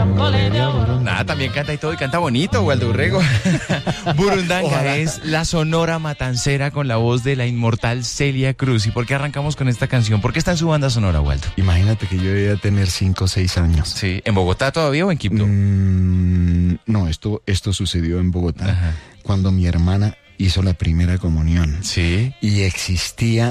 Nada, también canta y todo, y canta bonito, Waldo Urrego. Burundanga Ojalá. es la sonora matancera con la voz de la inmortal Celia Cruz. ¿Y por qué arrancamos con esta canción? ¿Por qué está en su banda sonora, Waldo? Imagínate que yo debía tener 5 o 6 años. Sí, ¿en Bogotá todavía o en Quibdó? No, esto sucedió en Bogotá, Ajá. cuando mi hermana hizo la primera comunión. Sí, Y existía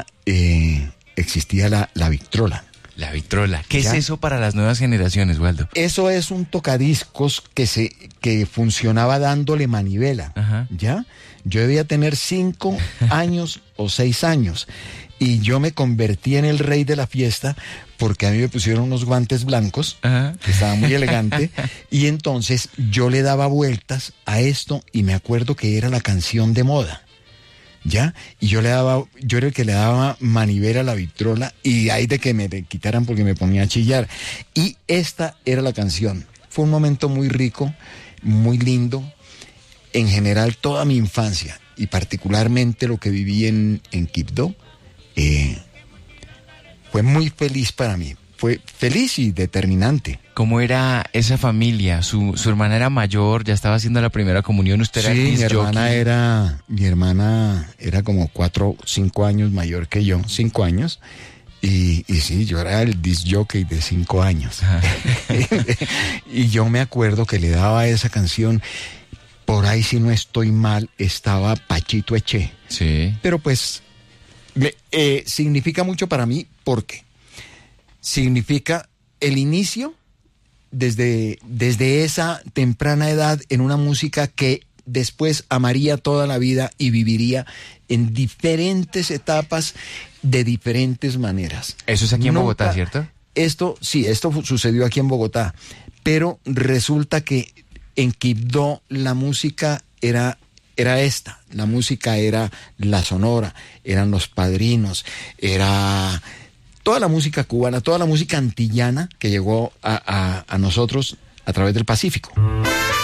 la Victrola. la Victrola. ¿Qué ¿Ya? es eso para las nuevas generaciones, Waldo? Eso es un tocadiscos que funcionaba dándole manivela. Ajá. ¿Ya? Yo debía tener 5 años o 6 años. Y yo me convertí en el rey de la fiesta porque a mí me pusieron unos guantes blancos, Ajá. que estaba muy elegante, y entonces yo le daba vueltas a esto y me acuerdo que era la canción de moda. ¿Ya? Y yo era el que le daba manivela a la Victrola y ahí de que me quitaran porque me ponía a chillar. Y esta era la canción. Fue un momento muy rico, muy lindo. En general, toda mi infancia y particularmente lo que viví en Quibdó, fue muy feliz para mí. Fue feliz y determinante. ¿Cómo era esa familia? Su hermana era mayor, ya estaba haciendo la primera comunión, usted era el Sí, disc mi hermana era como 4 o 5 años mayor que yo, 5 años. Y sí, yo era el disc jockey de 5 años. Y yo me acuerdo que le daba esa canción. Por ahí, si no estoy mal, estaba Pachito Eché. Sí. Pero pues significa mucho para mí porque significa el inicio desde esa temprana edad en una música que después amaría toda la vida y viviría en diferentes etapas de diferentes maneras. Eso es aquí en Bogotá, ¿cierto? Esto sucedió aquí en Bogotá, pero resulta que en Quibdó la música era esta, la música era la sonora, eran los padrinos, era toda la música cubana, toda la música antillana que llegó a nosotros a través del Pacífico.